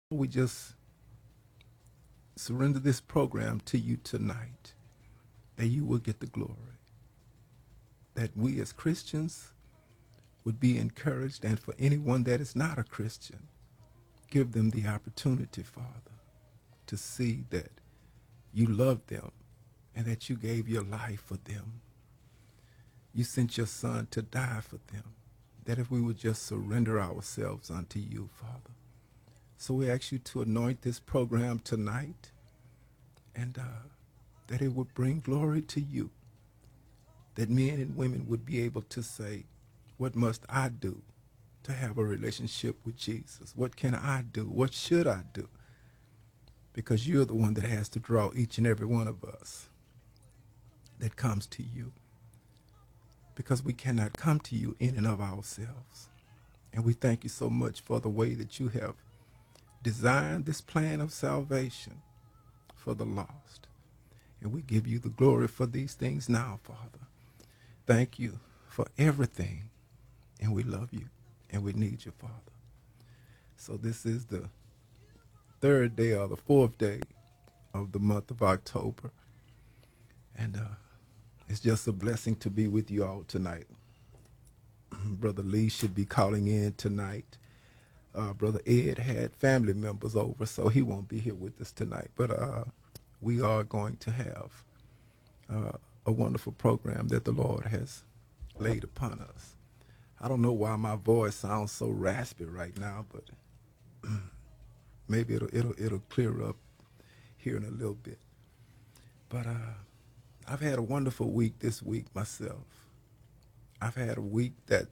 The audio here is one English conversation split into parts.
We just surrender this program to you tonight, that you will get the glory, that we as Christians would be encouraged, and for anyone that is not a Christian, give them the opportunity, Father, to see that you love them and that you gave your life for them. You sent your Son to die for them, that if we would just surrender ourselves unto you, Father. So we ask you to anoint this program tonight, and that it would bring glory to you, that men and women would be able to say, what must I do to have a relationship with Jesus? What can I do? What should I do? Because you're the one that has to draw each and every one of us that comes to you. Because we cannot come to you in and of ourselves. And we thank you so much for the way that you have designed this plan of salvation for the lost. And we give you the glory for these things now, Father. Thank you for everything. And we love you. And we need you, Father. So this is the third day or the fourth day of the month of October. And it's just a blessing to be with you all tonight. Brother Lee should be calling in tonight. Brother Ed had family members over, so he won't be here with us tonight. But we are going to have a wonderful program that the Lord has laid upon us. I don't know why my voice sounds so raspy right now, but maybe it'll clear up here in a little bit. But I've had a wonderful week this week myself. I've had a week that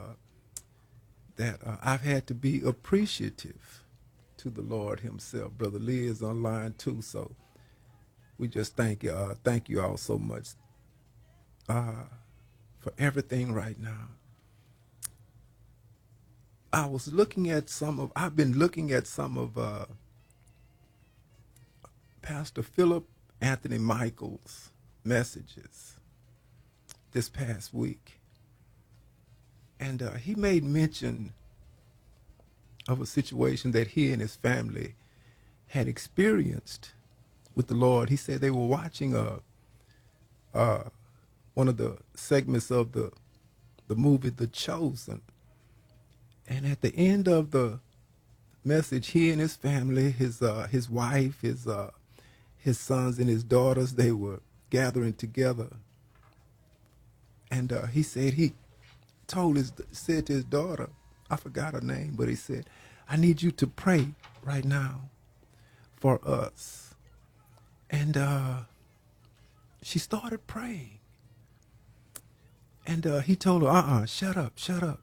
I've had to be appreciative to the Lord himself. Brother Lee is online too, so we just thank you all so much for everything right now. I've been looking at some of Pastor Philip Anthony Michael's messages this past week. And he made mention of a situation that he and his family had experienced with the Lord. He said they were watching one of the segments of the movie The Chosen. And at the end of the message, he and his family, his wife, his sons and his daughters, they were gathering together. And he said said to his daughter, I forgot her name, but he said, I need you to pray right now for us. And she started praying. And he told her, shut up.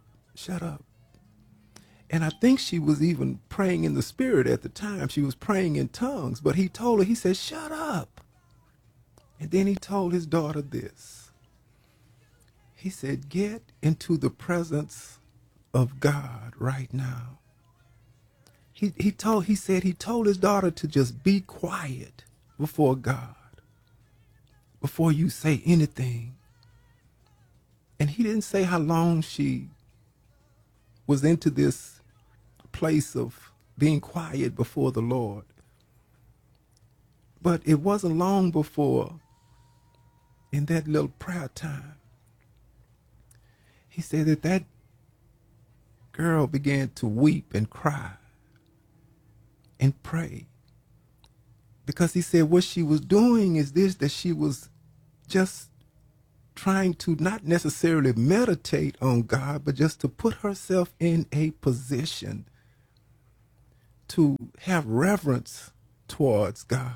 And I think she was even praying in the spirit at the time. She was praying in tongues, but he told her, he said, shut up. And then he told his daughter this. He said, get into the presence of God right now. He told his daughter to just be quiet before God, before you say anything. And he didn't say how long she was into this place of being quiet before the Lord. But it wasn't long before, in that little prayer time, he said that girl began to weep and cry and pray. Because he said what she was doing is this, that she was just trying to not necessarily meditate on God, but just to put herself in a position to have reverence towards God.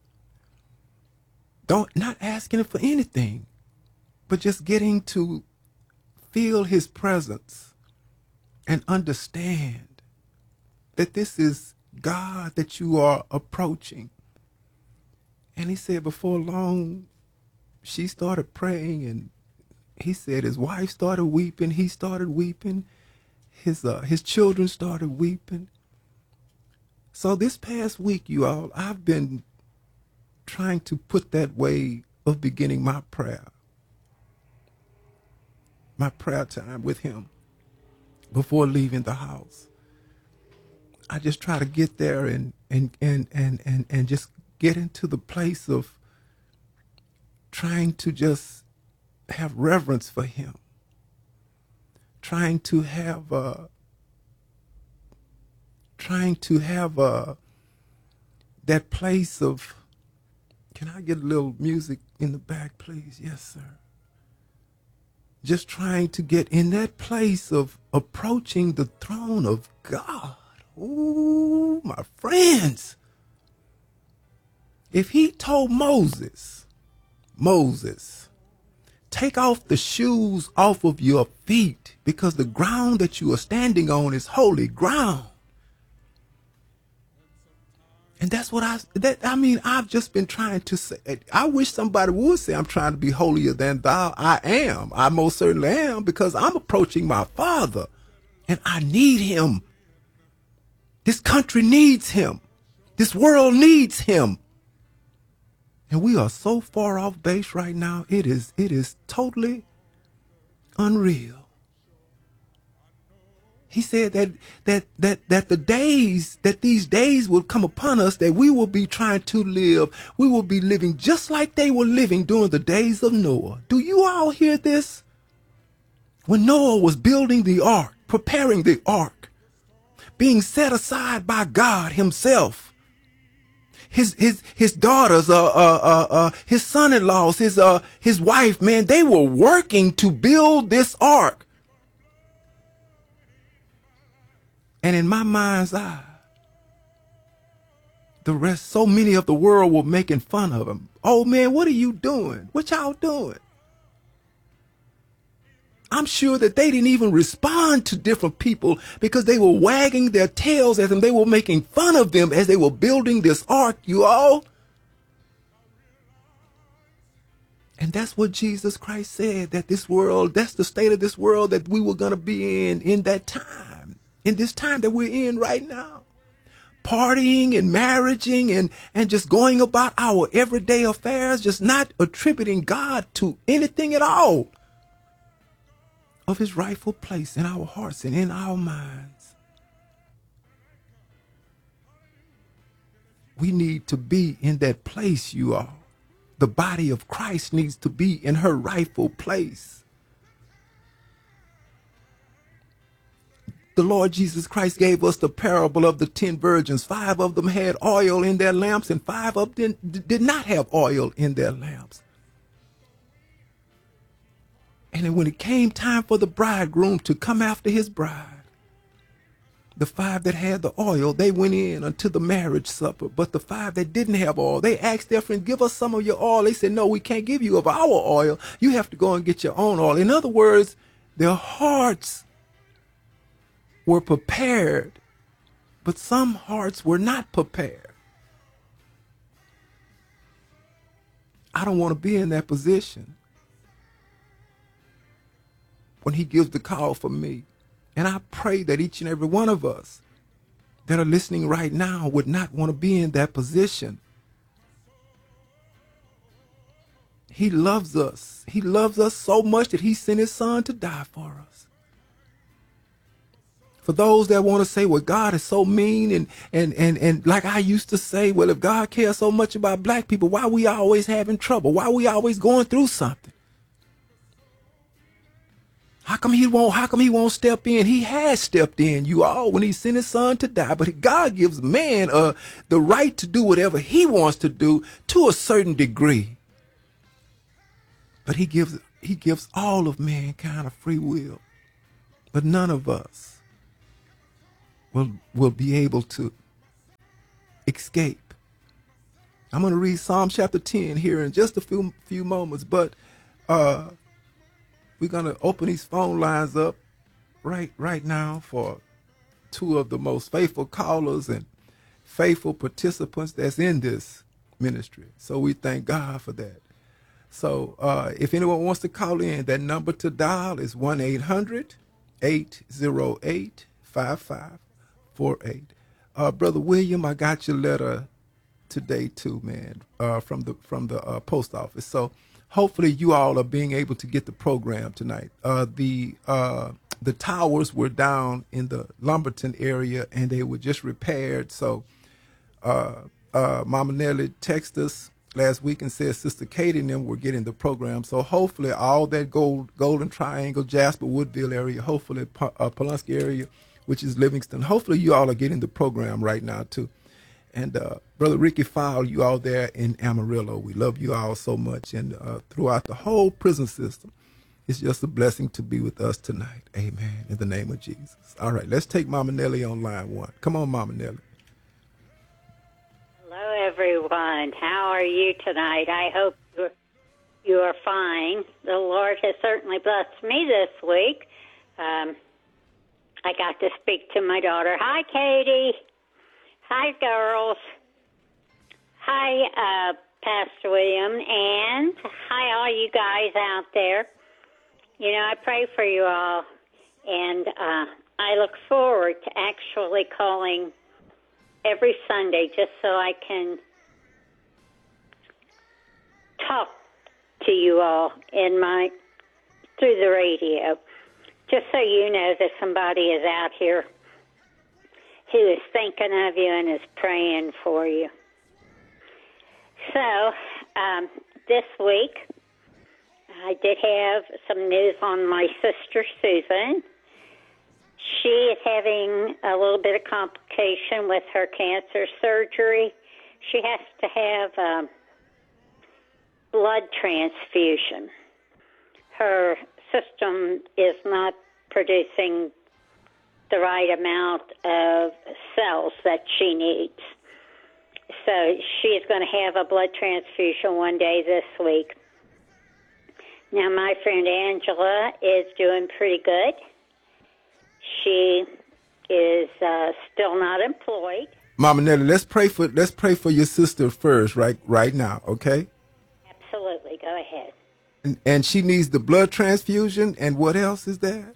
Not asking him for anything, but just getting to feel his presence and understand that this is God that you are approaching. And he said before long, she started praying, and he said his wife started weeping. He started weeping. His children started weeping. So this past week, you all, I've been trying to put that way of beginning my prayer time with him before leaving the house. I just try to get there and just get into the place of trying to just have reverence for him, trying to have that place of, can I get a little music in the back, please? Yes, sir. Just trying to get in that place of approaching the throne of God. Ooh, my friends. If he told Moses, take off the shoes off of your feet because the ground that you are standing on is holy ground. And that's what I've just been trying to say. I wish somebody would say I'm trying to be holier than thou. I am. I most certainly am, because I'm approaching my Father and I need him. This country needs him. This world needs him. And we are so far off base right now. It is totally unreal. He said that these days will come upon us, that we will be trying to live. We will be living just like they were living during the days of Noah. Do you all hear this? When Noah was building the ark, preparing the ark, being set aside by God himself. His daughters, his son-in-laws, his wife, man, they were working to build this ark. And in my mind's eye, so many of the world were making fun of him. Oh man, what are you doing? What y'all doing? I'm sure that they didn't even respond to different people because they were wagging their tails at them. They were making fun of them as they were building this ark, you all. And that's what Jesus Christ said, that this world, that's the state of this world that we were going to be in that time. In this time that we're in right now, partying and marrying and just going about our everyday affairs, just not attributing God to anything at all of his rightful place in our hearts and in our minds. We need to be in that place, you all. The body of Christ needs to be in her rightful place. The Lord Jesus Christ gave us the parable of the 10 virgins. 5 of them had oil in their lamps and 5 of them did not have oil in their lamps. And then when it came time for the bridegroom to come after his bride, the 5 that had the oil, they went in unto the marriage supper. But the 5 that didn't have oil, they asked their friend, give us some of your oil. They said, no, we can't give you of our oil. You have to go and get your own oil. In other words, their hearts were prepared, but some hearts were not prepared. I don't want to be in that position when he gives the call for me. And I pray that each and every one of us that are listening right now would not want to be in that position. He loves us. He loves us so much that he sent his son to die for us. For those that want to say, well, God is so mean and like I used to say, well, if God cares so much about black people, why we always having trouble? Why we always going through something? How come he won't step in? He has stepped in, you all, when he sent his son to die. But God gives man the right to do whatever he wants to do to a certain degree. But he gives all of mankind a free will. But none of us will be able to escape. I'm going to read Psalm chapter 10 here in just a few moments, but we're going to open these phone lines up right now for 2 of the most faithful callers and faithful participants that's in this ministry. So we thank God for that. So if anyone wants to call in, that number to dial is 1-800-808-5548. Brother William, I got your letter today too, man, from the post office. So hopefully you all are being able to get the program tonight. The the towers were down in the Lumberton area and they were just repaired. So Mama Nellie texted us last week and said Sister Katie and them were getting the program. So hopefully all that Golden Triangle, Jasper, Woodville area, hopefully Pulaski area, which is Livingston, hopefully you all are getting the program right now too. And Brother Ricky Fowle, you all there in Amarillo, we love you all so much. And throughout the whole prison system, it's just a blessing to be with us tonight. Amen. In the name of Jesus. All right, let's take Mama Nellie on line 1. Come on, Mama Nellie. Hello, everyone. How are you tonight? I hope you are fine. The Lord has certainly blessed me this week. I got to speak to my daughter. Hi, Katie. Hi, girls. Hi, Pastor William, and hi, all you guys out there. You know, I pray for you all, and I look forward to actually calling every Sunday just so I can talk to you all through the radio, just so you know that somebody is out here who is thinking of you and is praying for you. So, this week, I did have some news on my sister, Susan. She is having a little bit of complication with her cancer surgery. She has to have blood transfusion. Her system is not producing the right amount of cells that she needs. So she's going to have a blood transfusion one day this week. Now, my friend Angela is doing pretty good. She is still not employed. Mama Nellie, let's pray for your sister first, right now, okay? Absolutely, go ahead. And she needs the blood transfusion, and what else is that?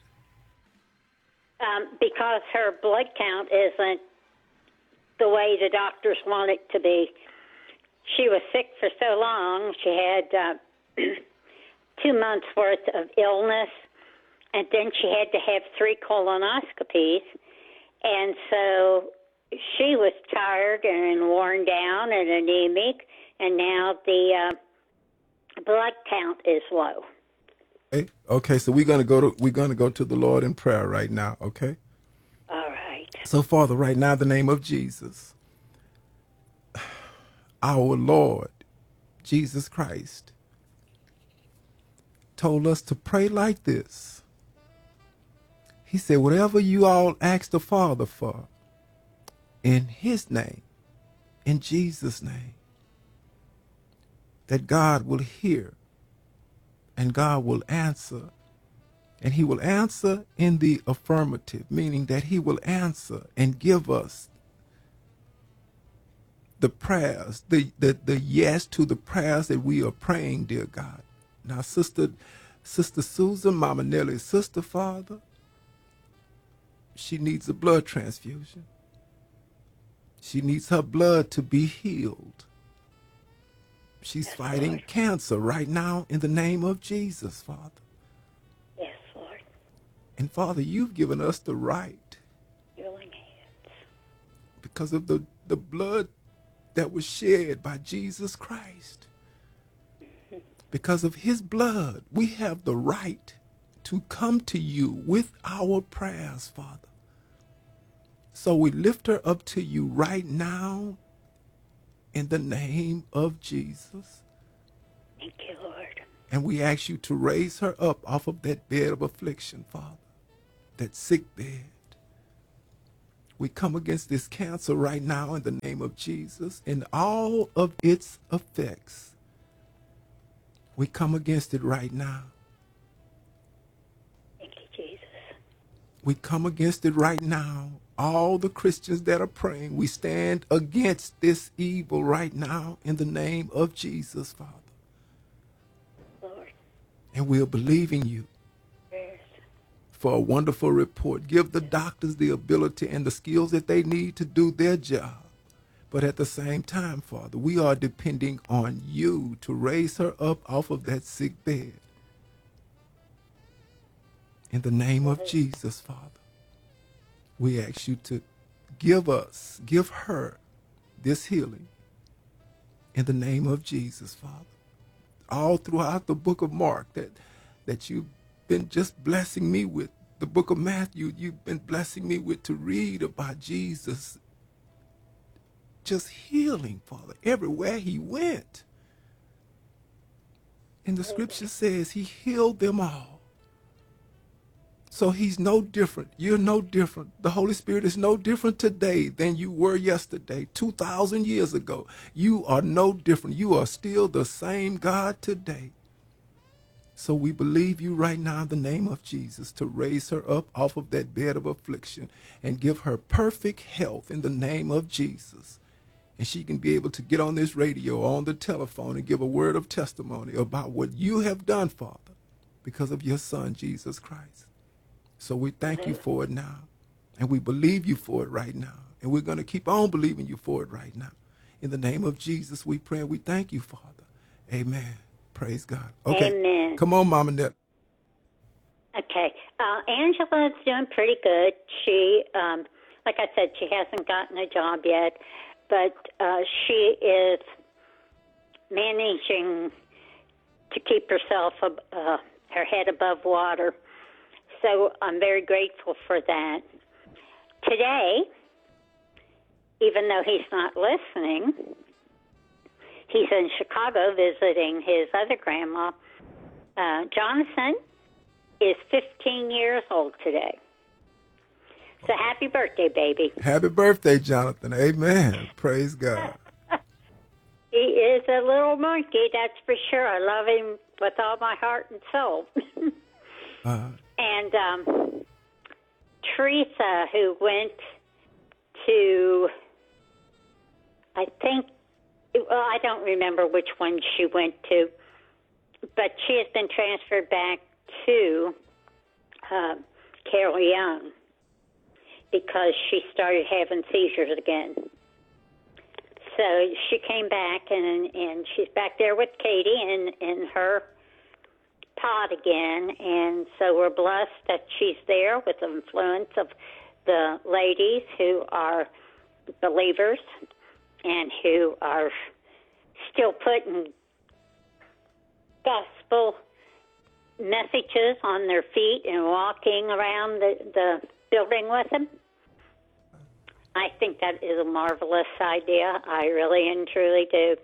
Because her blood count isn't the way the doctors want it to be. She was sick for so long. She had 2 months worth of illness, and then she had to have 3 colonoscopies. And so she was tired and worn down and anemic, and now the blood count is low. Okay, so we're gonna go to the Lord in prayer right now, okay? All right. So, Father, right now, in the name of Jesus, our Lord Jesus Christ told us to pray like this. He said, whatever you all ask the Father for, in his name, in Jesus' name, that God will hear and God will answer. And he will answer in the affirmative, meaning that he will answer and give us the prayers, the yes to the prayers that we are praying, dear God. Now, Sister Susan, Mama Nellie's sister, Father, she needs a blood transfusion. She needs her blood to be healed. She's fighting cancer right now in the name of Jesus, Father. Yes, Lord. And Father, you've given us the right, Healing hands, because of the blood that was shed by Jesus Christ. Because of his blood, we have the right to come to you with our prayers, Father. So we lift her up to you right now in the name of Jesus. Thank you, Lord. And we ask you to raise her up off of that bed of affliction, Father, that sick bed. We come against this cancer right now in the name of Jesus and all of its effects. We come against it right now. Thank you, Jesus. We come against it right now. All the Christians that are praying, we stand against this evil right now in the name of Jesus, Father. Lord. And we're believing you Prayers. for a wonderful report. Give the doctors the ability and the skills that they need to do their job. But at the same time, Father, we are depending on you to raise her up off of that sick bed. In the name of Jesus, Father, we ask you to give her this healing. In the name of Jesus, Father. All throughout the book of Mark that you've been just blessing me with, the book of Matthew, you've been blessing me with to read about Jesus just healing, Father, everywhere he went. And the scripture says he healed them all. So he's no different. You're no different. The Holy Spirit is no different today than you were yesterday, 2,000 years ago. You are no different. You are still the same God today. So we believe you right now in the name of Jesus to raise her up off of that bed of affliction and give her perfect health in the name of Jesus. And she can be able to get on this radio, on the telephone, and give a word of testimony about what you have done, Father, because of your Son, Jesus Christ. So we thank you for it now. And we believe you for it right now. And we're going to keep on believing you for it right now. In the name of Jesus, we pray and we thank you, Father. Amen. Praise God. Okay. Amen. Come on, Mama Nell. Okay. Angela's doing pretty good. She, like I said, she hasn't gotten a job yet, but she is managing to keep herself, her head above water. So I'm very grateful for that. Today, even though he's not listening, he's in Chicago visiting his other grandma. Jonathan is 15 years old today. So happy birthday, baby. Happy birthday, Jonathan. Amen. Praise God. He is a little monkey, that's for sure. I love him with all my heart and soul. And Teresa, who went to, I think, well, I don't remember which one she went to, but she has been transferred back to Carol Young because she started having seizures again. So she came back, and she's back there with Katie in her pod again, and so we're blessed that she's there with the influence of the ladies who are believers and who are still putting gospel messages on their feet and walking around the building with them. I think that is a marvelous idea. I really and truly do.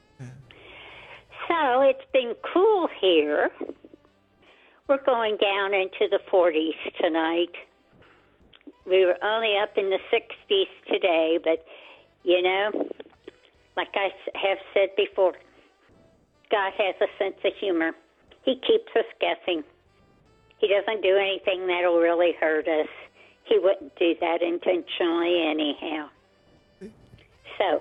So it's been cool here. We're going down into the 40s tonight. We were only up in the 60s today, but, you know, like I have said before, God has a sense of humor. He keeps us guessing. He doesn't do anything that'll really hurt us. He wouldn't do that intentionally anyhow. So,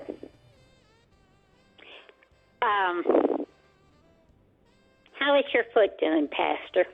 how is your foot doing, Pastor?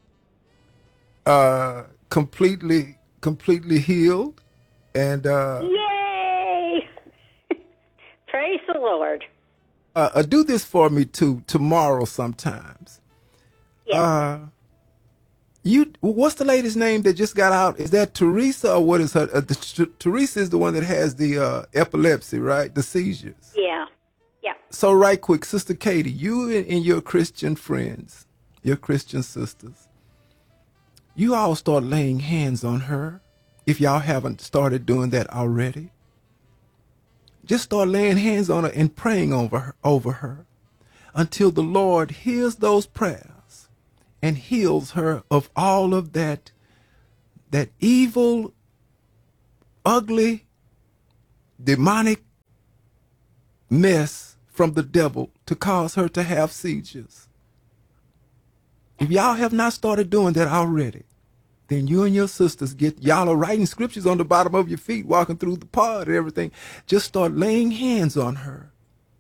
Completely healed, and yay! Praise the Lord. Do this for me too tomorrow sometimes. Yeah. What's the lady's name that just got out? Is that Teresa, or what is her? Teresa is the one that has the epilepsy, right? The seizures. Yeah. So right quick, Sister Katie, you and your Christian friends, your Christian sisters, you all start laying hands on her if y'all haven't started doing that already. Just start laying hands on her and praying over her until the Lord hears those prayers and heals her of all of that evil, ugly, demonic mess from the devil to cause her to have seizures. If y'all have not started doing that already, then you and your sisters y'all are writing scriptures on the bottom of your feet, walking through the pod and everything. Just start laying hands on her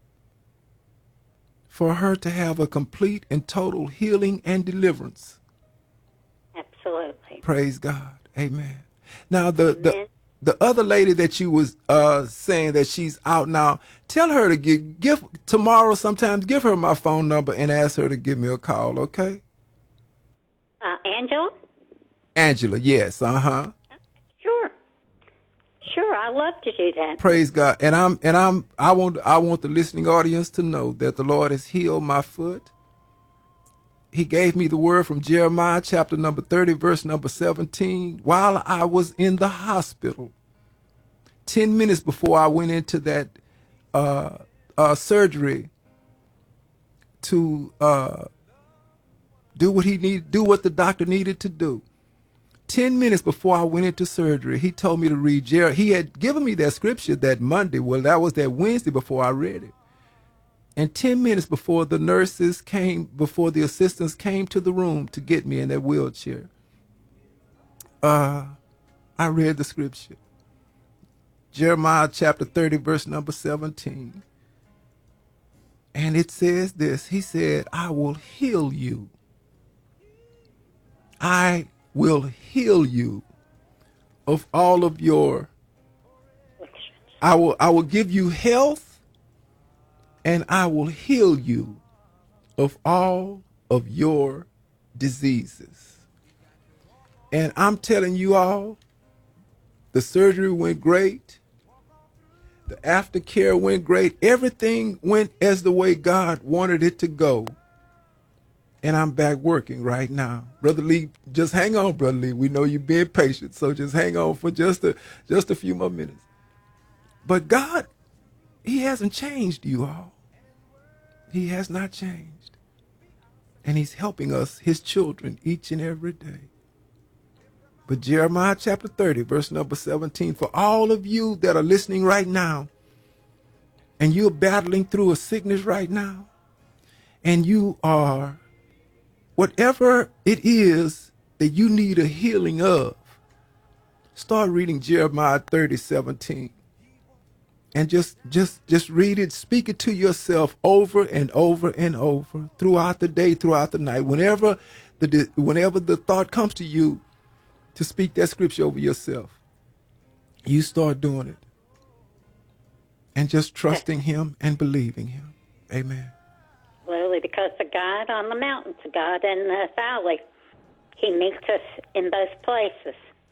for her to have a complete and total healing and deliverance. Absolutely. Praise God. Amen. Now, the other lady that you was saying that she's out now, tell her to give tomorrow sometimes, give her my phone number and ask her to give me a call, okay? Angela? Angela, yes, Sure. Sure, I love to do that. Praise God. And I want the listening audience to know that the Lord has healed my foot. He gave me the word from Jeremiah chapter number 30, verse number 17, while I was in the hospital. 10 minutes before I went into that surgery to do what the doctor needed to do. 10 minutes before I went into surgery, he told me to read Jeremiah. He had given me that scripture that Monday. Well, that was that Wednesday before I read it. And 10 minutes before the assistants came to the room to get me in that wheelchair, I read the scripture. Jeremiah chapter 30, verse number 17. And it says this. He said, I will heal you. I will heal you of all of your, I will give you health, and I will heal you of all of your diseases. And I'm telling you all, the surgery went great. The aftercare went great. Everything went as the way God wanted it to go. And I'm back working right now. Brother Lee, just hang on, Brother Lee. We know you're being patient, so just hang on for just a few more minutes. But God, he hasn't changed, you all. He has not changed. And he's helping us, his children, each and every day. But Jeremiah chapter 30, verse number 17, for all of you that are listening right now, and you're battling through a sickness right now, and you are, whatever it is that you need a healing of, start reading Jeremiah 30, 17. And just read it, speak it to yourself over and over and over throughout the day, throughout the night. Whenever the thought comes to you to speak that scripture over yourself, you start doing it. And just trusting him and believing him. Amen. Literally, because the God on the mountains, the God in the valley, he meets us in both places.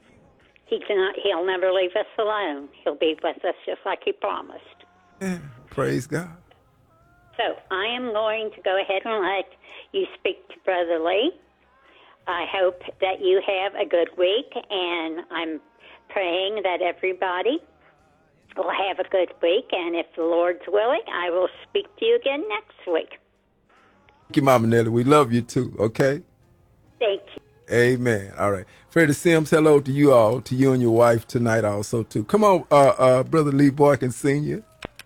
He'll never leave us alone. He'll be with us just like he promised. Yeah, praise God. So I am going to go ahead and let you speak to Brother Lee. I hope that you have a good week, and I'm praying that everybody will have a good week, and if the Lord's willing, I will speak to you again next week. Thank you, Mama Nelly. We love you too, okay? Thank you. Amen. All right. Freddie Sims, hello to you all, to you and your wife tonight also too. Come on, Brother Lee Boykin Sr.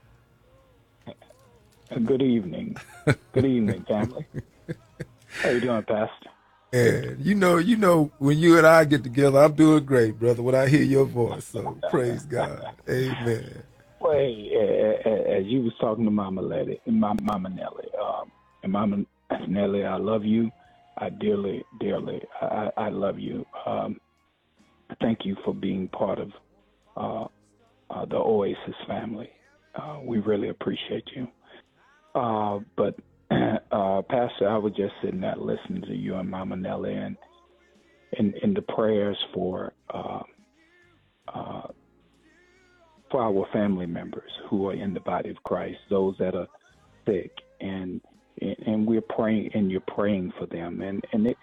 Good evening. Good evening, family. How you doing, Pastor? And you know, when you and I get together, I'm doing great, brother, when I hear your voice. So praise God. Amen. Well, as you was talking to Mama Nelly, and Mama Nelly, I love you. I dearly, I love you. Thank you for being part of the Oasis family. We really appreciate you. But Pastor, I was just sitting there listening to you and Mama Nelly, and in the prayers for our family members who are in the body of Christ, those that are sick, and we're praying, and you're praying for them, and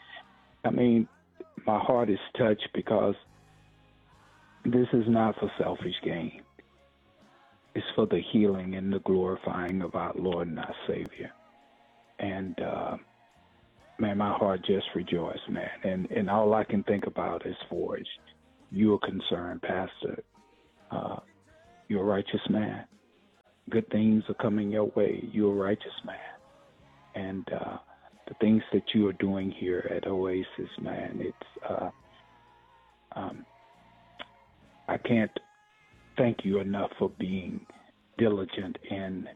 my heart is touched because this is not for selfish gain. It's for the healing and the glorifying of our Lord and our Savior. And, man, my heart just rejoiced, man. And all I can think about as far as you are concerned, Pastor, you're a righteous man. Good things are coming your way. You're a righteous man. And the things that you are doing here at Oasis, man, it's I can't thank you enough for being diligent in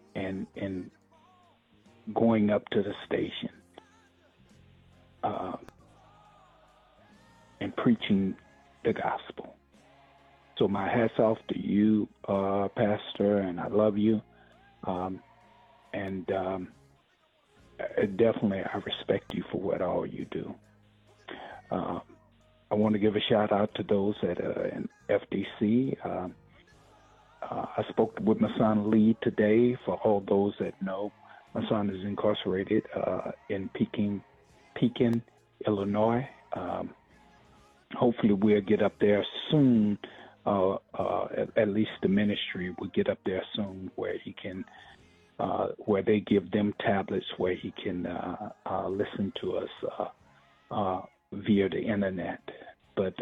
going up to the station and preaching the gospel. So my hat's off to you, Pastor, and I love you. Definitely I respect you for what all you do. I want to give a shout out to those at in FDC. I spoke with my son Lee today. For all those that know, my son is incarcerated in Pekin, Illinois. Hopefully we'll get up there soon. At least the ministry will get up there soon, where he can, where they give them tablets where he can listen to us via the internet. But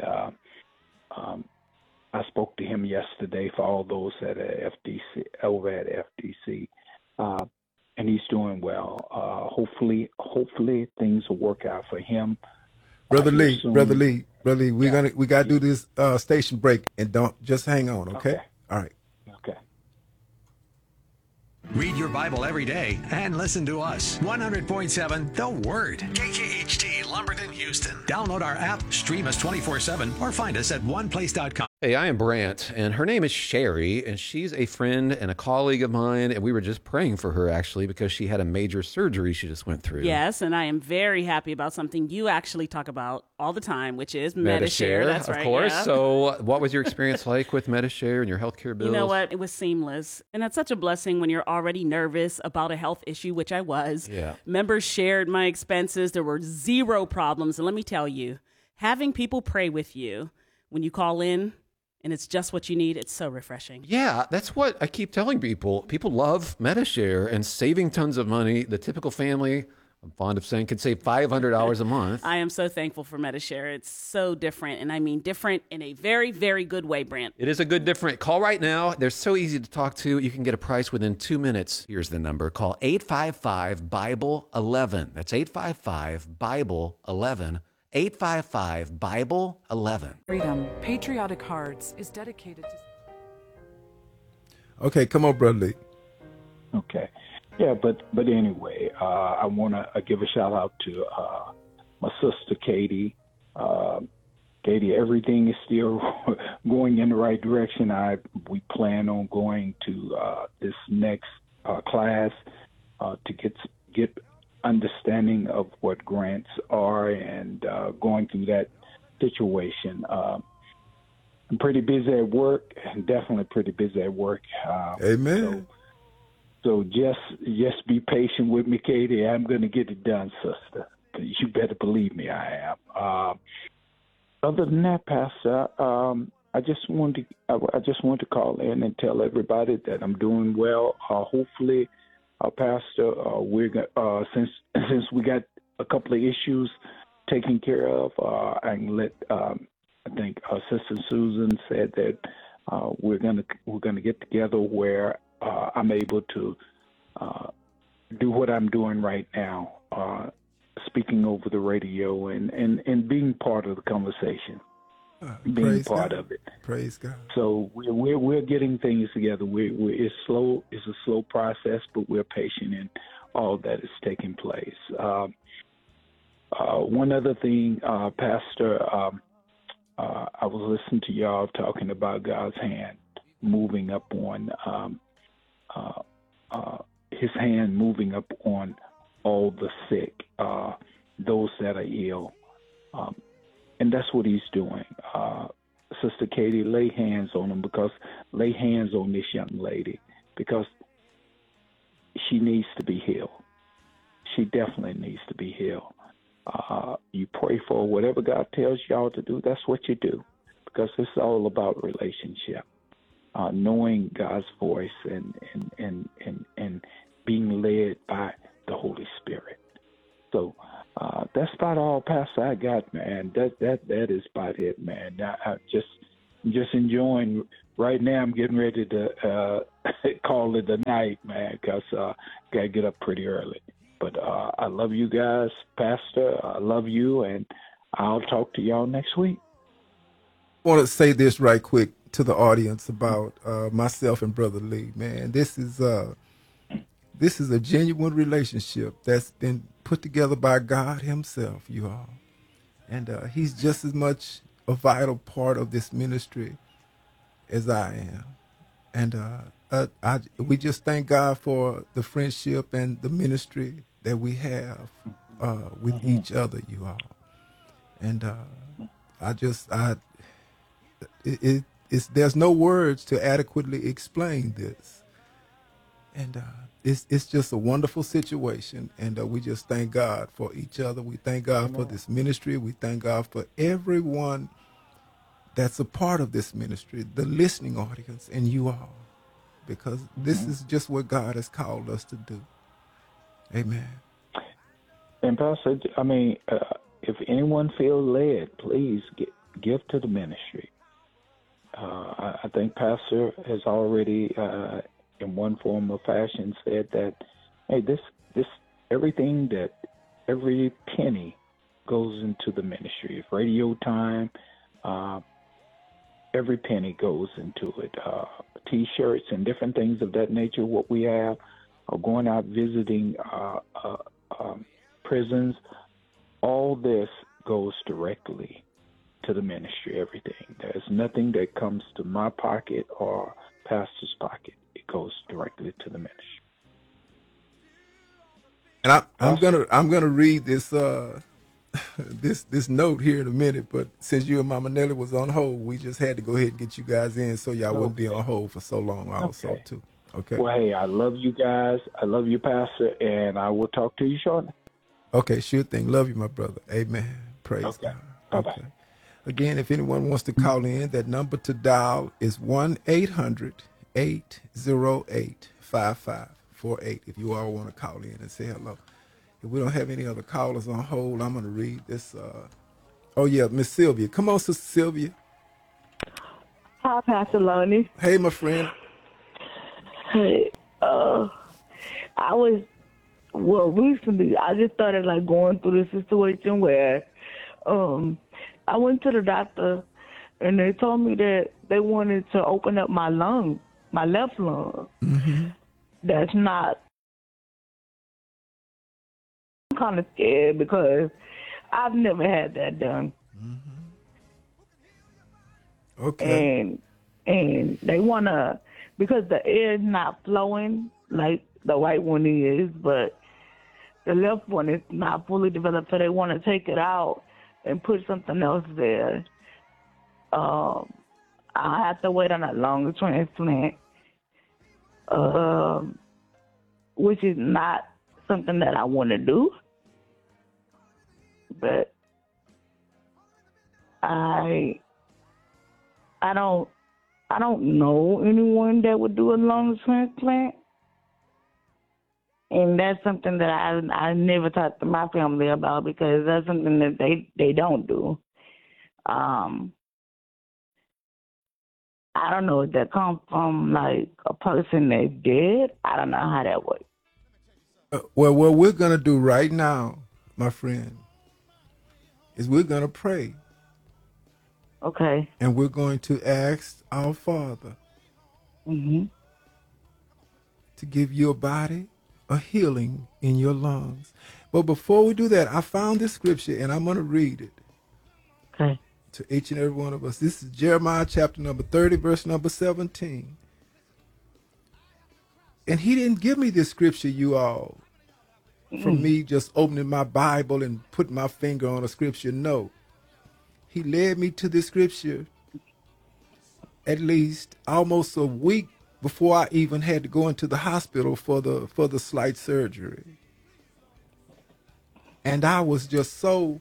I spoke to him yesterday for all those at FDC, over at FDC, and he's doing well. Hopefully things will work out for him. Brother Lee, we gotta do this station break, and don't just hang on, okay? All right. Okay. Read your Bible every day and listen to us. 100.7 The Word. KKHT Lumberton, Houston. Download our app, stream us 24/7, or find us at oneplace.com. Hey, I am Brant, and her name is Sherry, and she's a friend and a colleague of mine, and we were just praying for her, actually, because she had a major surgery she just went through. Yes, and I am very happy about something you actually talk about all the time, which is Medi-Share. That's right, of course. Yeah. So what was your experience like with Medi-Share and your healthcare bills? You know what? It was seamless, and that's such a blessing when you're already nervous about a health issue, which I was. Yeah. Members shared my expenses. There were zero problems, and let me tell you, having people pray with you when you call in, and it's just what you need, it's so refreshing. Yeah, that's what I keep telling people. People love Medi-Share and saving tons of money. The typical family, I'm fond of saying, could save $500 a month. I am so thankful for Medi-Share. It's so different, and I mean different in a very, very good way, Brant. It is a good different. Call right now. They're so easy to talk to. You can get a price within 2 minutes. Here's the number. Call 855-BIBLE-11. That's 855-BIBLE-11. 855-BIBLE-11. Freedom Patriotic Hearts is dedicated to... Okay, come on, Brother Lee. Okay. Yeah, but anyway, I want to give a shout out to my sister Katie. Katie, everything is still going in the right direction. We plan on going to this next class to get understanding of what grants are and going through that situation. I'm pretty busy at work, definitely pretty busy at work. Amen. So just be patient with me, Katie. I'm going to get it done, sister. You better believe me, I am. Other than that, Pastor, I just wanted to call in and tell everybody that I'm doing well. Hopefully, Pastor, we're since we got a couple of issues taken care of, I can let I think Sister Susan said that we're gonna get together where I'm able to do what I'm doing right now, speaking over the radio and being part of the conversation. Being part of it. Praise God. So we're getting things together. It's slow. It's a slow process, but we're patient in all that is taking place. One other thing, Pastor, I was listening to y'all talking about God's hand moving up on His hand moving up on all the sick, those that are ill. And that's what He's doing. Sister Katie, lay hands on them, lay hands on this young lady, because she needs to be healed. She definitely needs to be healed. You pray for whatever God tells y'all to do. That's what you do, because it's all about relationship, knowing God's voice and being led by the Holy Spirit. So that's about all, Pastor, I got, man. That is about it, man. I just enjoying right now. I'm getting ready to call it a night, man, because gotta get up pretty early. But I love you guys, Pastor. I love you, and I'll talk to y'all next week. I want to say this right quick to the audience about myself and Brother Lee, man. This is a genuine relationship that's been put together by God Himself, you all. And He's just as much a vital part of this ministry as I am. And we just thank God for the friendship and the ministry that we have with each other, you all. And There's no words to adequately explain this. And it's just a wonderful situation. And we just thank God for each other. We thank God for this ministry. We thank God for everyone that's a part of this ministry, the listening audience, and you all, because this is just what God has called us to do. Amen. And Pastor, I mean, if anyone feels led, please give to the ministry. I think Pastor has already, in one form or fashion, said that, hey, this everything, that every penny goes into the ministry. If radio time, every penny goes into it. T-shirts and different things of that nature, what we have, or going out visiting prisons, all this goes directly to the ministry, everything. There's nothing that comes to my pocket or pastor's pocket. It goes directly to the ministry. And I'm gonna read this this note here in a minute, but since you and Mama Nelly was on hold, we just had to go ahead and get you guys in so y'all wouldn't be on hold for so long also too. Okay. Well, hey, I love you guys. I love you, Pastor, and I will talk to you shortly. Okay, sure thing. Love you, my brother. Amen. Praise God. Bye-bye. Okay. Again, if anyone wants to call in, that number to dial is 1-800-808-5548. If you all want to call in and say hello. If we don't have any other callers on hold, I'm going to read this. Oh, yeah, Miss Sylvia. Come on, Sister Sylvia. Hi, Pastor Lonnie. Hey, my friend. Hey, recently, I just started, going through this situation where I went to the doctor, and they told me that they wanted to open up my lung, my left lung. Mm-hmm. That's not... I'm kind of scared because I've never had that done. Mm-hmm. Okay. And they want to... Because the air is not flowing like the right one is, but the left one is not fully developed, so they want to take it out and put something else there. I have to wait on a lung transplant, which is not something that I want to do. But I don't know anyone that would do a lung transplant. And that's something that I never talked to my family about because that's something that they don't do. I don't know if that comes from a person that's dead. I don't know how that works. Well, what we're going to do right now, my friend, is we're going to pray. Okay. And we're going to ask our Father to give your body a healing in your lungs. But before we do that, I found this scripture, and I'm going to read it. Okay. To each and every one of us. This is Jeremiah chapter number 30, verse number 17. And he didn't give me this scripture, you all, from me just opening my Bible and putting my finger on a scripture. No. He led me to this scripture at least almost a week before I even had to go into the hospital for the slight surgery. And I was just so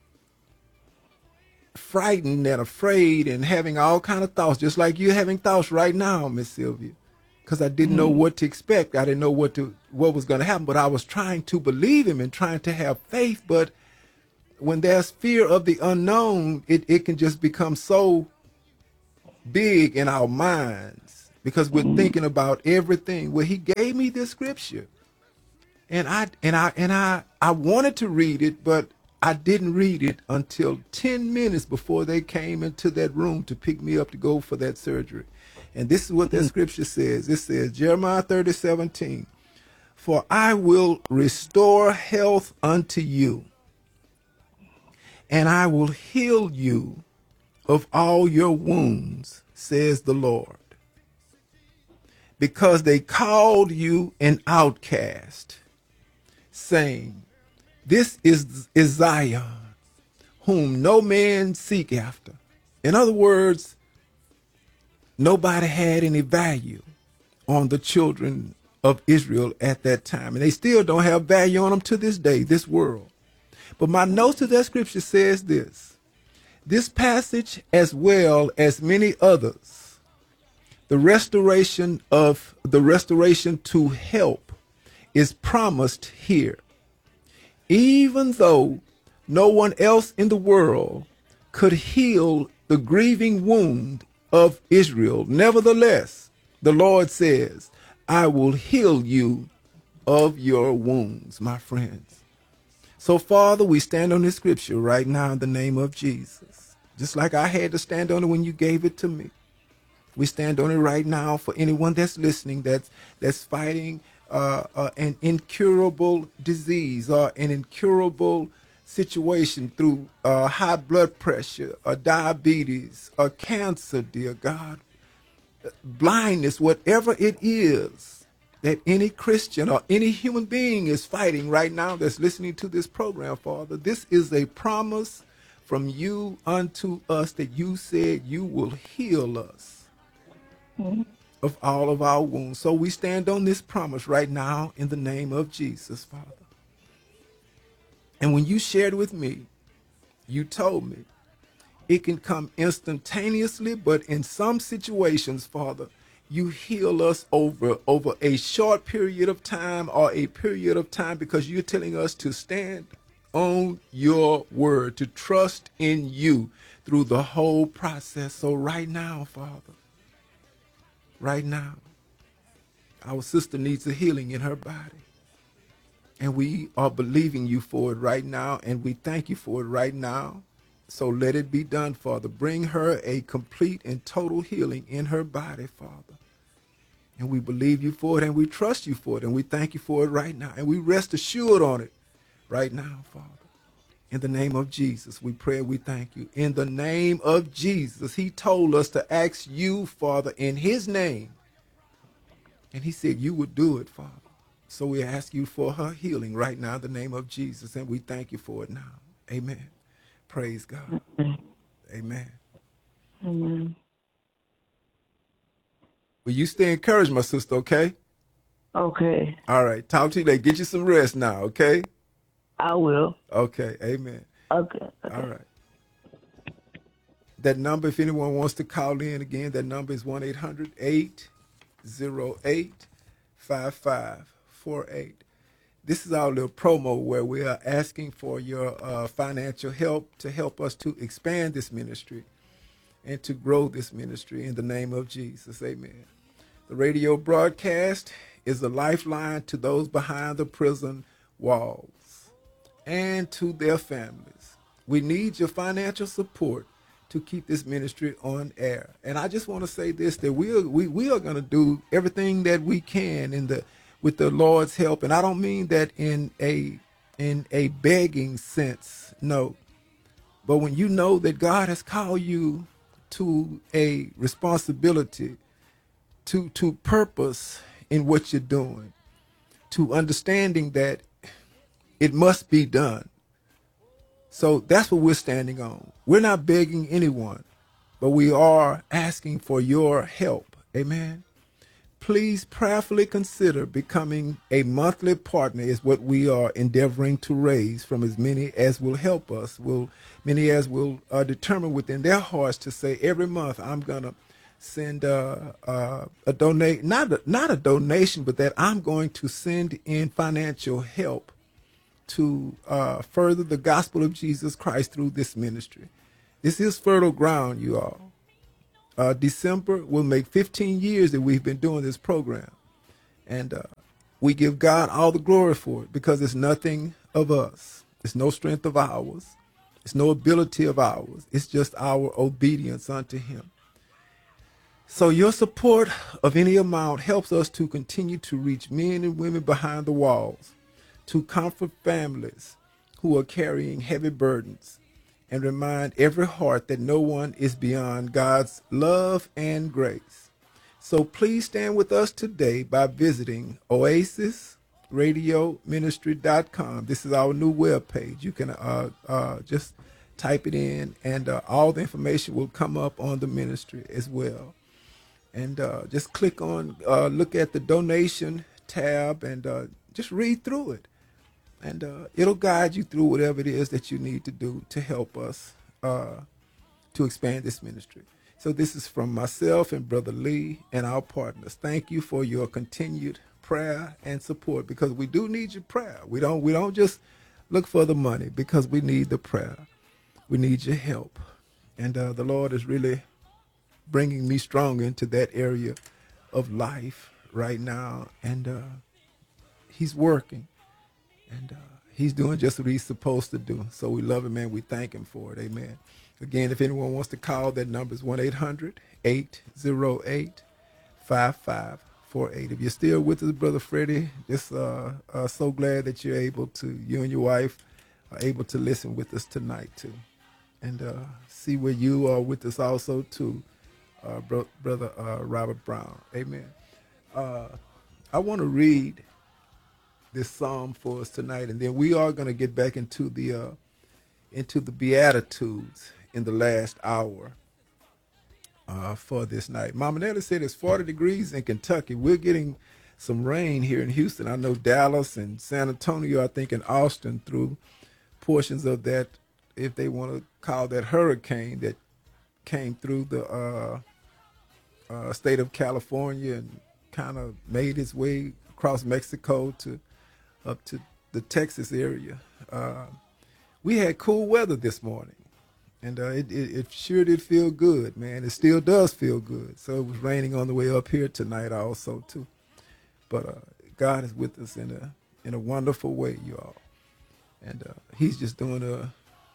frightened and afraid and having all kind of thoughts, just like you're having thoughts right now, Miss Sylvia, because I didn't know what to expect. I didn't know what was going to happen, but I was trying to believe him and trying to have faith. But when there's fear of the unknown, it can just become so big in our minds because we're thinking about everything. Well, he gave me this scripture, and I wanted to read it, but I didn't read it until 10 minutes before they came into that room to pick me up to go for that surgery. And this is what that scripture says. It says, Jeremiah 30:17, for I will restore health unto you, and I will heal you of all your wounds, says the Lord. Because they called you an outcast, saying, this is Zion, whom no man seek after. In other words, nobody had any value on the children of Israel at that time. And they still don't have value on them to this day, this world. But my notes to that scripture says this passage, as well as many others, the restoration to help is promised here. Even though no one else in the world could heal the grieving wound of Israel, nevertheless, the Lord says, I will heal you of your wounds, my friends. So, Father, we stand on this scripture right now in the name of Jesus. Just like I had to stand on it when you gave it to me. We stand on it right now for anyone that's listening, that's fighting an incurable disease or an incurable situation through high blood pressure or diabetes or cancer, dear God, blindness, whatever it is that any Christian or any human being is fighting right now that's listening to this program, Father. This is a promise from you unto us that you said you will heal us of all of our wounds. So we stand on this promise right now in the name of Jesus, Father. And when you shared with me, you told me it can come instantaneously, but in some situations, Father, you heal us over a short period of time or a period of time, because you're telling us to stand on your word, to trust in you through the whole process. So right now, Father, right now, our sister needs a healing in her body. And we are believing you for it right now, and we thank you for it right now. So let it be done, Father. Bring her a complete and total healing in her body, Father. And we believe you for it, and we trust you for it, and we thank you for it right now. And we rest assured on it right now, Father. In the name of Jesus, we pray and we thank you. In the name of Jesus, he told us to ask you, Father, in his name. And he said you would do it, Father. So we ask you for her healing right now in the name of Jesus, and we thank you for it now. Amen. Praise God. Amen. Amen. Well, you stay encouraged, my sister, okay? Okay. All right. Talk to you later. Get you some rest now, okay? I will. Okay. Amen. Okay. All right. That number, if anyone wants to call in again, that number is 1-800-808-5548. This is our little promo where we are asking for your financial help to help us to expand this ministry and to grow this ministry in the name of Jesus. Amen. The radio broadcast is a lifeline to those behind the prison walls and to their families. We need your financial support to keep this ministry on air. And I just want to say this, that we are going to do everything that we can with the Lord's help. And I don't mean that in a begging sense, no. But when you know that God has called you to a responsibility, to purpose in what you're doing, to understanding that it must be done. So that's what we're standing on. We're not begging anyone, but we are asking for your help. Amen. Please prayerfully consider becoming a monthly partner is what we are endeavoring to raise from as many as will help us, many as will determine within their hearts to say every month I'm going to send a donate, not a donation, but that I'm going to send in financial help to further the gospel of Jesus Christ through this ministry. This is fertile ground, you all. December will make 15 years that we've been doing this program. And we give God all the glory for it because it's nothing of us. It's no strength of ours. It's no ability of ours. It's just our obedience unto him. So your support of any amount helps us to continue to reach men and women behind the walls, to comfort families who are carrying heavy burdens, and remind every heart that no one is beyond God's love and grace. So please stand with us today by visiting OasisRadioMinistry.com. This is our new webpage. You can just type it in, and all the information will come up on the ministry as well. And just click on, look at the donation tab, and just read through it. And it'll guide you through whatever it is that you need to do to help us to expand this ministry. So this is from myself and Brother Lee and our partners. Thank you for your continued prayer and support, because we do need your prayer. We don't just look for the money, because we need the prayer. We need your help. And the Lord is really bringing me strong into that area of life right now. And he's working. And he's doing just what he's supposed to do. So we love him, and we thank him for it. Amen. Again, if anyone wants to call, that number is 1-800-808-5548. If you're still with us, Brother Freddie, just so glad that you and your wife are able to listen with us tonight too. And see where you are with us also too, Brother Robert Brown. Amen. I want to read this psalm for us tonight, and then we are going to get back into the Beatitudes in the last hour for this night. Mama Nelly said it's 40 degrees in Kentucky. We're getting some rain here in Houston. I know Dallas and San Antonio, I think, and Austin through portions of that, if they want to call that hurricane that came through the state of California and kind of made its way across Mexico up to the Texas area. We had cool weather this morning, and it sure did feel good, man. It still does feel good. So it was raining on the way up here tonight also too. But God is with us in a wonderful way, you all. And he's just doing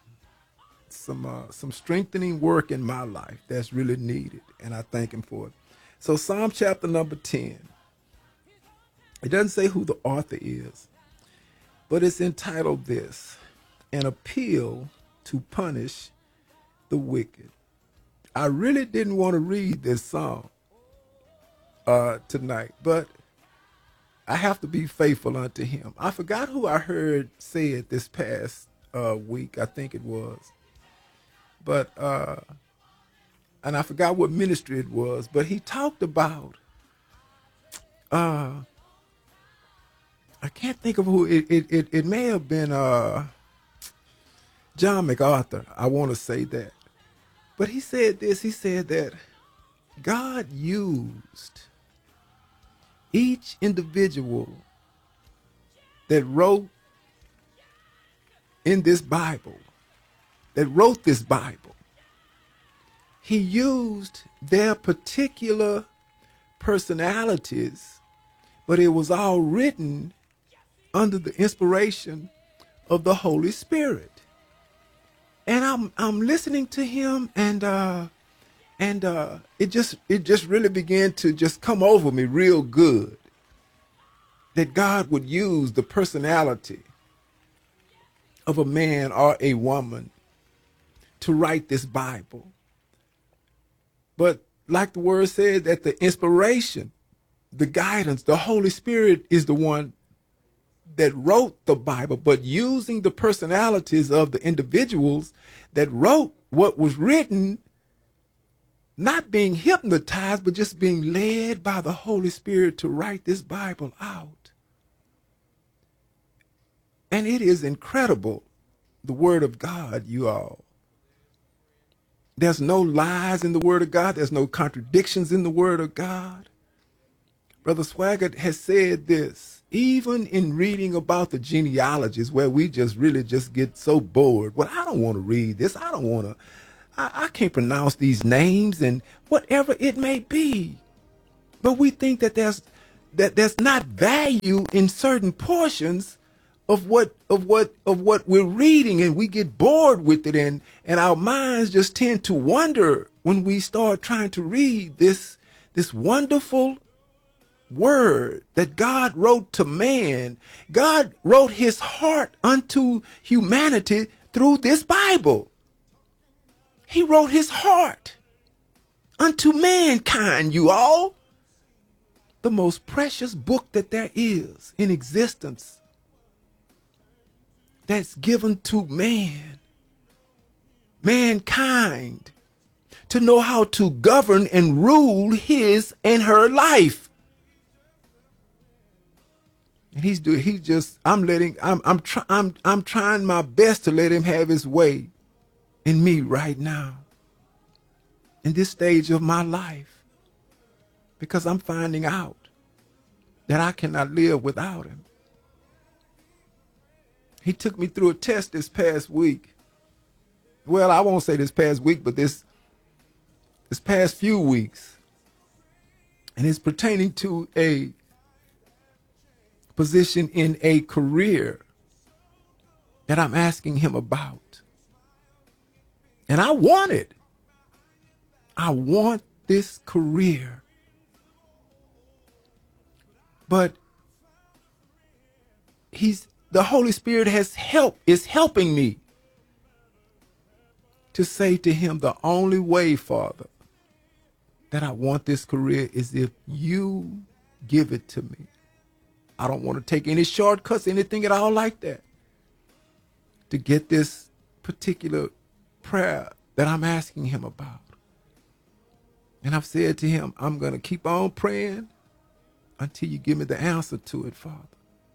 some strengthening work in my life that's really needed, and I thank him for it. So Psalm chapter number 10. It doesn't say who the author is, but it's entitled this: An Appeal to Punish the Wicked. I really didn't want to read this psalm tonight, but I have to be faithful unto him. I forgot who I heard say it this past week, I think it was. But, and I forgot what ministry it was, but he talked about, I can't think of who, it may have been John MacArthur, I want to say that. But he said this, he said that God used each individual that wrote in this Bible, that wrote this Bible. He used their particular personalities, but it was all written under the inspiration of the Holy Spirit. And I'm listening to him, and it just really began to just come over me real good that God would use the personality of a man or a woman to write this Bible. But like the word said, that the inspiration, the guidance, the Holy Spirit is the one that wrote the Bible, but using the personalities of the individuals that wrote what was written, not being hypnotized, but just being led by the Holy Spirit to write this Bible out. And it is incredible, the Word of God, you all. There's no lies in the Word of God. There's no contradictions in the Word of God. Brother Swaggart has said this, even in reading about the genealogies, where we just really just get so bored. Well, I don't want to read this. I don't want to. I can't pronounce these names and whatever it may be. But we think that there's not value in certain portions of what we're reading, and we get bored with it, and our minds just tend to wander when we start trying to read this wonderful word that God wrote to man. God wrote his heart unto humanity through this Bible. He wrote his heart unto mankind, you all. The most precious book that there is in existence that's given to man. mankind to know how to govern and rule his and her life. And I'm trying my best to let him have his way in me right now, in this stage of my life, because I'm finding out that I cannot live without him. He took me through a test this past week. Well, I won't say this past week, but this past few weeks. And it's pertaining to a position in a career that I'm asking him about. And I want it. I want this career. But the Holy Spirit is helping me to say to him, the only way, Father, that I want this career is if you give it to me. I don't want to take any shortcuts, anything at all like that, to get this particular prayer that I'm asking him about. And I've said to him, I'm going to keep on praying until you give me the answer to it, Father.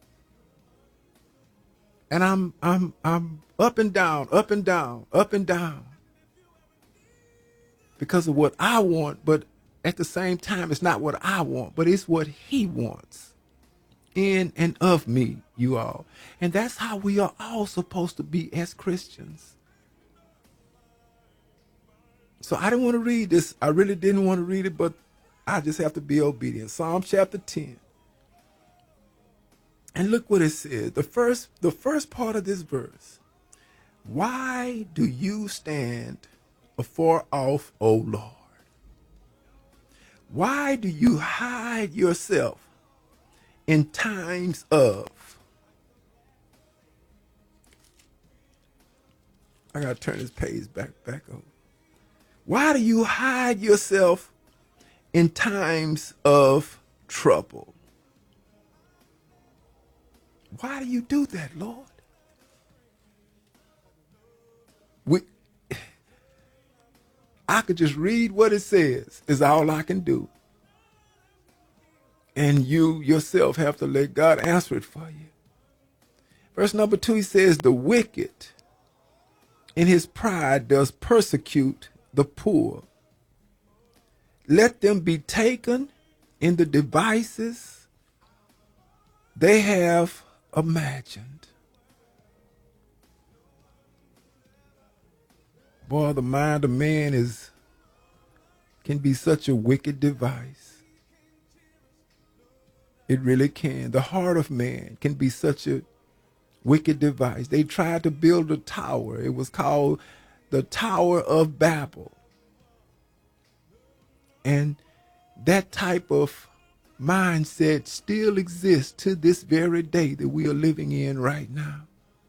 And I'm up and down, up and down, up and down, because of what I want, but at the same time, it's not what I want, but it's what he wants in and of me, you all. And that's how we are all supposed to be as Christians. So I didn't want to read this. I really didn't want to read it, but I just have to be obedient. Psalm chapter 10. And look what it says. The first part of this verse. Why do you stand afar off, O Lord? Why do you hide yourself in times of? I gotta turn this page back over. Why do you hide yourself in times of trouble? Why do you do that, Lord? I could just read what it says, is all I can do. And you yourself have to let God answer it for you. Verse number 2, he says, the wicked in his pride does persecute the poor. Let them be taken in the devices they have imagined. Boy, the mind of man can be such a wicked device. It really can. The heart of man can be such a wicked device. They tried to build a tower. It was called the Tower of Babel. And that type of mindset still exists to this very day that we are living in right now.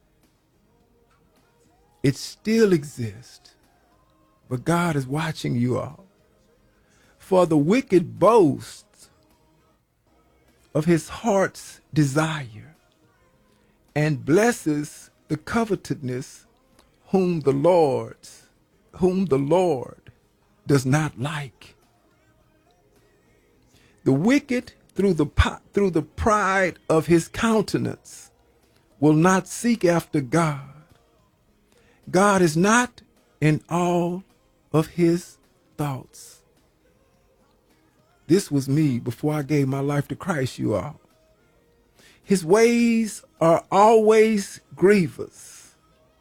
It still exists, but God is watching you all. For the wicked boasts of his heart's desire and blesses the covetousness whom the Lord does not like. The wicked, through the pride of his countenance, will not seek after God. God is not in all of his thoughts. This was me before I gave my life to Christ, you all. His ways are always grievous.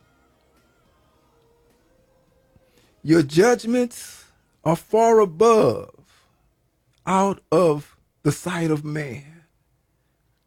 Your judgments are far above, out of the sight of man.